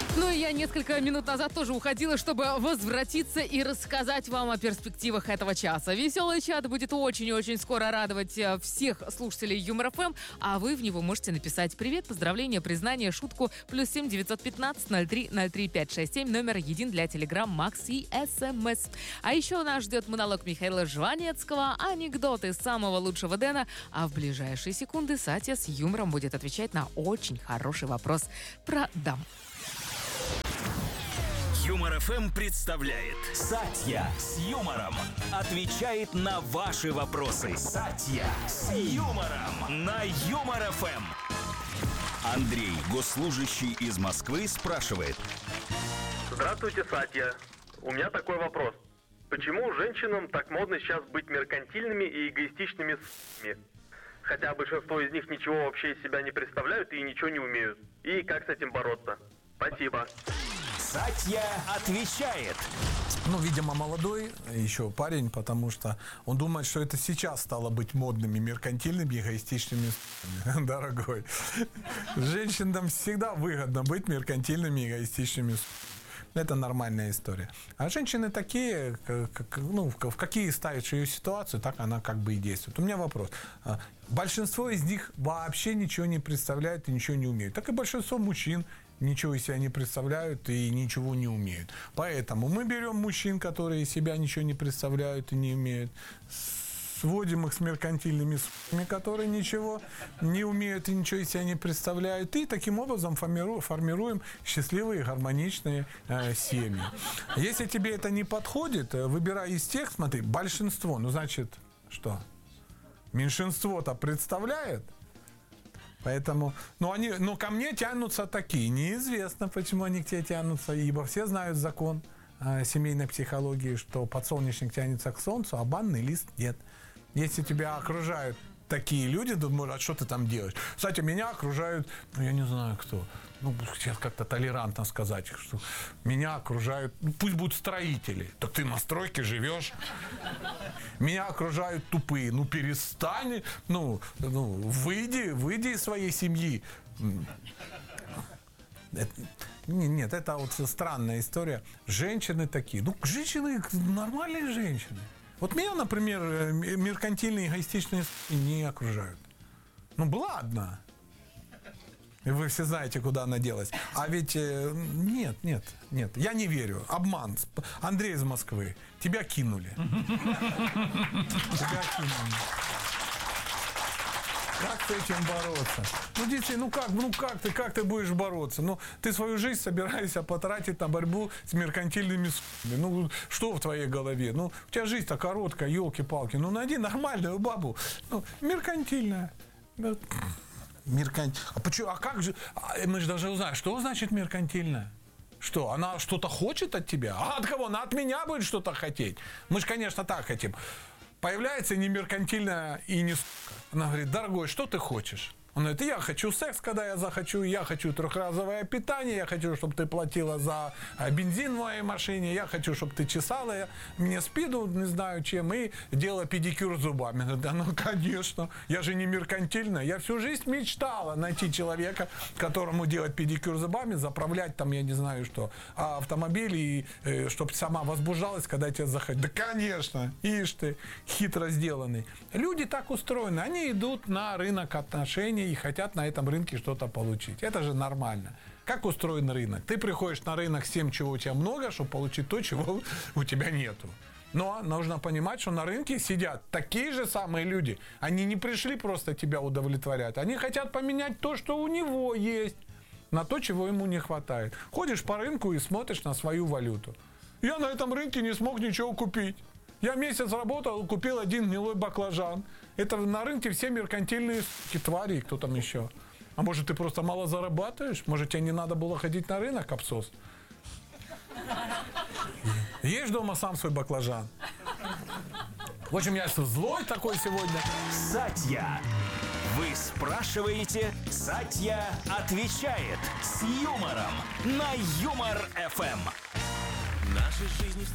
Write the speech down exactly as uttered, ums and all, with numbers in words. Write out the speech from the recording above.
Ну и я несколько минут назад тоже уходила, чтобы возвратиться и рассказать вам о перспективах этого часа. Веселый чат будет очень-очень скоро радовать всех слушателей Юмор ФМ, а вы в него можете написать привет, поздравления, признание, шутку, плюс семь девятьсот пятнадцать ноль три ноль три пять шесть семь, номер един для Телеграм, Макс и СМС. А еще нас ждет монолог Михаила Жванецкого, анекдоты самого лучшего Дэна, а в ближайшие секунды Сатя с юмором будет отвечать на очень хороший вопрос про дам. Юмор ФМ представляет Сатья с юмором отвечает на ваши вопросы. Сатья с юмором на Юмор ФМ. Андрей, госслужащий из Москвы, спрашивает. Здравствуйте, Сатья. У меня такой вопрос. Почему женщинам так модно сейчас быть меркантильными и эгоистичными с***ми? Хотя большинство из них ничего вообще из себя не представляют и ничего не умеют. И как с этим бороться? Спасибо. Сатья отвечает. Ну, видимо, молодой еще парень, потому что он думает, что это сейчас стало быть модными, меркантильными, эгоистичными. Дорогой, женщинам всегда выгодно быть меркантильными, эгоистичными. Это нормальная история. А женщины такие, как, ну, в какие ставишь ее ситуацию, так она как бы и действует. У меня вопрос. Большинство из них вообще ничего не представляют и ничего не умеют. Так и большинство мужчин ничего из себя не представляют и ничего не умеют. Поэтому мы берем мужчин, которые из себя ничего не представляют и не умеют, сводим их с меркантильными с***ми, которые ничего не умеют и ничего из себя не представляют. И таким образом формируем, формируем счастливые, гармоничные э, семьи. Если тебе это не подходит, выбирай из тех, смотри, большинство, ну значит, что? Меньшинство-то представляет. Поэтому, ну, они, ну, ко мне тянутся такие. Неизвестно, почему они к тебе тянутся, ибо все знают закон э, семейной психологии, что подсолнечник тянется к солнцу, а банный лист нет. Если тебя окружают такие люди, думают, а что ты там делаешь? Кстати, меня окружают, ну, я не знаю кто, ну, сейчас как-то толерантно сказать, что меня окружают, ну, пусть будут строители. Так ты на стройке живешь. Меня окружают тупые. Ну, перестань, ну, ну выйди, выйди из своей семьи. Это, нет, это вот странная история. Женщины такие. Ну, женщины, нормальные женщины. Вот меня, например, меркантильные, эгоистичные не окружают. Ну, была одна. И вы все знаете, куда она делась. А ведь нет, нет, нет. Я не верю. Обман. Андрей из Москвы. Тебя кинули. Тебя кинули. Как с этим бороться? Ну, дети, ну как, ну как ты, как ты будешь бороться? Ну, ты свою жизнь собираешься потратить на борьбу с меркантильными с***ми. Ну, что в твоей голове? Ну, у тебя жизнь-то короткая, елки-палки. Ну, найди нормальную бабу. Ну, меркантильная. Меркант... А почему? А как же? Мы же должны узнать, что значит меркантильная? Что, она что-то хочет от тебя? А от кого? Она от меня будет что-то хотеть. Мы же, конечно, так хотим. Появляется не меркантильная и не сука. Она говорит, дорогой, что ты хочешь? Он говорит, я хочу секс, когда я захочу, я хочу трехразовое питание, я хочу, чтобы ты платила за бензин в моей машине, я хочу, чтобы ты чесала мне спиду, не знаю чем, и делала педикюр зубами. Говорит, да ну, конечно, я же не меркантильная, я всю жизнь мечтала найти человека, которому делать педикюр зубами, заправлять там, я не знаю что, автомобиль, и э, чтобы сама возбуждалась, когда тебя захотят. Да, конечно, ишь ты, хитро сделанный. Люди так устроены, они идут на рынок отношений, и хотят на этом рынке что-то получить. Это же нормально. Как устроен рынок? Ты приходишь на рынок с тем, чего у тебя много, чтобы получить то, чего у тебя нету. Но нужно понимать, что на рынке сидят такие же самые люди. Они не пришли просто тебя удовлетворять. Они хотят поменять то, что у него есть, на то, чего ему не хватает. Ходишь по рынку и смотришь на свою валюту. Я на этом рынке не смог ничего купить. Я месяц работал, купил один гнилой баклажан. Это на рынке все меркантильные твари, кто там еще. А может, ты просто мало зарабатываешь? Может, тебе не надо было ходить на рынок, абсос? Ешь дома сам свой баклажан. В общем, я что, злой такой сегодня? Сатья. Вы спрашиваете, Сатья отвечает с юмором на Юмор ФМ. Нашей жизни